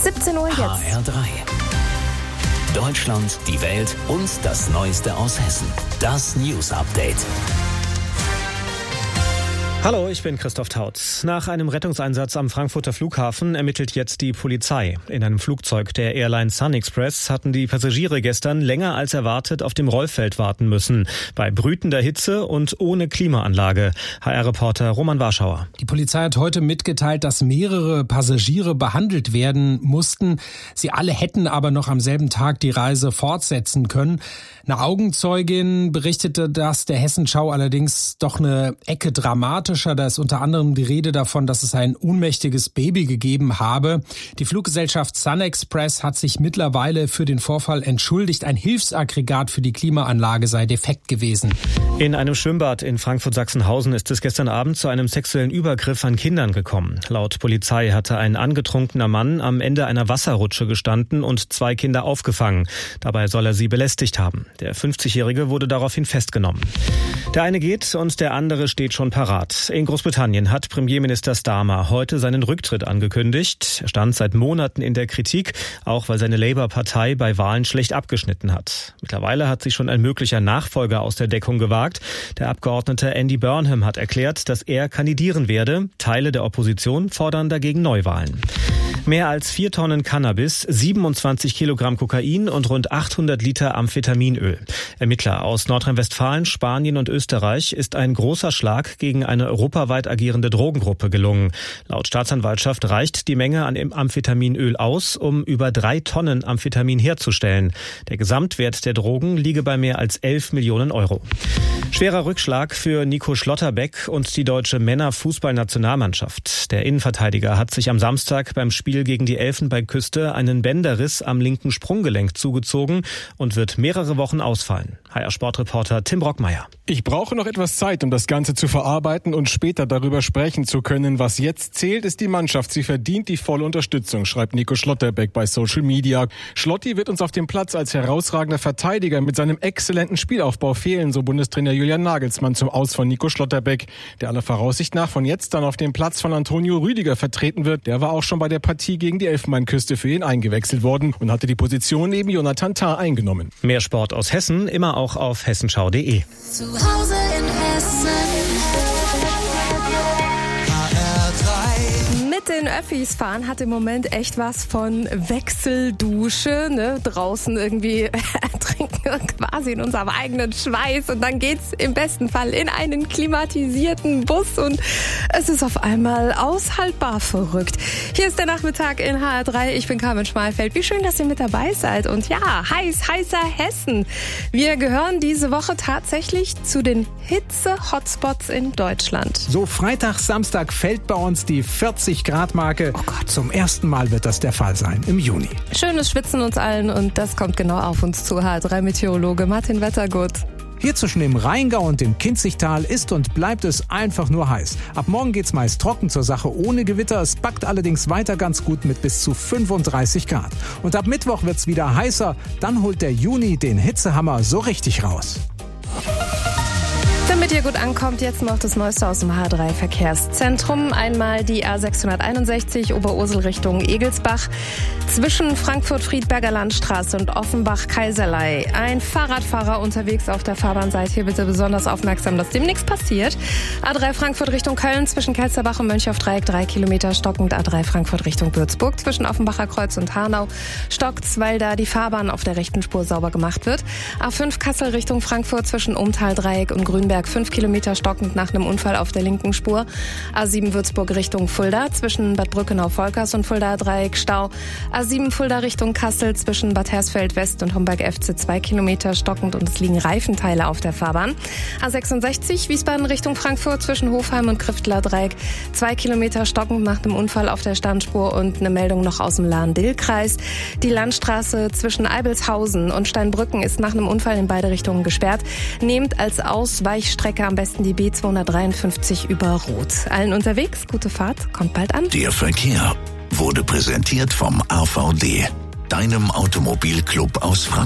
17 Uhr jetzt. HR3. Deutschland, die Welt und das Neueste aus Hessen. Das News Update. Hallo, ich bin Christoph Tautz. Nach einem Rettungseinsatz am Frankfurter Flughafen ermittelt jetzt die Polizei. In einem Flugzeug der Airline Sun Express hatten die Passagiere gestern länger als erwartet auf dem Rollfeld warten müssen. Bei brütender Hitze und ohne Klimaanlage. HR-Reporter Roman Warschauer. Die Polizei hat heute mitgeteilt, dass mehrere Passagiere behandelt werden mussten. Sie alle hätten aber noch am selben Tag die Reise fortsetzen können. Eine Augenzeugin berichtete, dass der Hessenschau allerdings doch eine Ecke dramatischer. Da ist unter anderem die Rede davon, dass es ein ohnmächtiges Baby gegeben habe. Die Fluggesellschaft Sun Express hat sich mittlerweile für den Vorfall entschuldigt. Ein Hilfsaggregat für die Klimaanlage sei defekt gewesen. In einem Schwimmbad in Frankfurt-Sachsenhausen ist es gestern Abend zu einem sexuellen Übergriff an Kindern gekommen. Laut Polizei hatte ein angetrunkener Mann am Ende einer Wasserrutsche gestanden und 2 Kinder aufgefangen. Dabei soll er sie belästigt haben. Der 50-Jährige wurde daraufhin festgenommen. Der eine geht und der andere steht schon parat. In Großbritannien hat Premierminister Starmer heute seinen Rücktritt angekündigt. Er stand seit Monaten in der Kritik, auch weil seine Labour-Partei bei Wahlen schlecht abgeschnitten hat. Mittlerweile hat sich schon ein möglicher Nachfolger aus der Deckung gewagt. Der Abgeordnete Andy Burnham hat erklärt, dass er kandidieren werde. Teile der Opposition fordern dagegen Neuwahlen. Mehr als 4 Tonnen Cannabis, 27 Kilogramm Kokain und rund 800 Liter Amphetaminöl. Ermittler aus Nordrhein-Westfalen, Spanien und Österreich ist ein großer Schlag gegen eine europaweit agierende Drogengruppe gelungen. Laut Staatsanwaltschaft reicht die Menge an Amphetaminöl aus, um über 3 Tonnen Amphetamin herzustellen. Der Gesamtwert der Drogen liege bei mehr als 11 Millionen Euro. Schwerer Rückschlag für Nico Schlotterbeck und die deutsche Männerfußballnationalmannschaft. Der Innenverteidiger hat sich am Samstag beim Spiel gegen die Elfenbeinküste einen Bänderriss am linken Sprunggelenk zugezogen und wird mehrere Wochen ausfallen. HR-Sportreporter Tim Brockmeier. Ich brauche noch etwas Zeit, um das Ganze zu verarbeiten und später darüber sprechen zu können. Was jetzt zählt, ist die Mannschaft. Sie verdient die volle Unterstützung, schreibt Nico Schlotterbeck bei Social Media. Schlotti wird uns auf dem Platz als herausragender Verteidiger mit seinem exzellenten Spielaufbau fehlen, so Bundestrainer Julian Nagelsmann zum Aus von Nico Schlotterbeck, der aller Voraussicht nach von jetzt dann auf dem Platz von Antonio Rüdiger vertreten wird. Der war auch schon bei der Partie gegen die Elfenbeinküste für ihn eingewechselt worden und hatte die Position neben Jonathan Tah eingenommen. Mehr Sport aus Hessen, immer auch auf hessenschau.de. Zu Hause in Hessen. Mit den Öffis fahren hat im Moment echt was von Wechseldusche, ne? Draußen irgendwie ertrinken quasi in unserem eigenen Schweiß und dann geht's im besten Fall in einen klimatisierten Bus und es ist auf einmal aushaltbar verrückt. Hier ist der Nachmittag in HR3. Ich bin Carmen Schmalfeld. Wie schön, dass ihr mit dabei seid und ja, heißer Hessen. Wir gehören diese Woche tatsächlich zu den Hitze-Hotspots in Deutschland. So Freitag, Samstag fällt bei uns die 40-Grad-Marke. Oh Gott. Zum ersten Mal wird das der Fall sein im Juni. Schönes Schwitzen uns allen und das kommt genau auf uns zu. HR3-Meteorologe Martin Wettergut. Hier zwischen dem Rheingau und dem Kinzigtal ist und bleibt es einfach nur heiß. Ab morgen geht's meist trocken zur Sache ohne Gewitter. Es backt allerdings weiter ganz gut mit bis zu 35 Grad. Und ab Mittwoch wird's wieder heißer. Dann holt der Juni den Hitzehammer so richtig raus. Damit ihr gut ankommt, jetzt noch das Neueste aus dem HR3-Verkehrszentrum. Einmal die A661 Oberursel Richtung Egelsbach. Zwischen Frankfurt-Friedberger Landstraße und Offenbach-Kaiserlei. Ein Fahrradfahrer unterwegs auf der Fahrbahnseite. Hier bitte besonders aufmerksam, dass dem nichts passiert. A3 Frankfurt Richtung Köln zwischen Kelsterbach und Mönchaufdreieck 3 Kilometer stockend. A3 Frankfurt Richtung Würzburg zwischen Offenbacher Kreuz und Hanau stockt's, weil da die Fahrbahn auf der rechten Spur sauber gemacht wird. A5 Kassel Richtung Frankfurt zwischen Umtaldreieck und Grünberg 5 Kilometer stockend nach einem Unfall auf der linken Spur. A7 Würzburg Richtung Fulda zwischen Bad Brückenau-Volkers und Fulda-Dreieck Stau. A7 Fulda Richtung Kassel zwischen Bad Hersfeld West und Homberg-FC 2 Kilometer stockend und es liegen Reifenteile auf der Fahrbahn. A66 Wiesbaden Richtung Frankfurt zwischen Hofheim und Kriftler-Dreieck 2 Kilometer stockend nach einem Unfall auf der Standspur und eine Meldung noch aus dem Lahn-Dill-Kreis. Die Landstraße zwischen Eibelshausen und Steinbrücken ist nach einem Unfall in beide Richtungen gesperrt. Nehmt als Ausweichstrecke am besten die B253 über Rot. Allen unterwegs, gute Fahrt, kommt bald an. Der Verkehr wurde präsentiert vom AVD, deinem Automobilclub aus Frankfurt.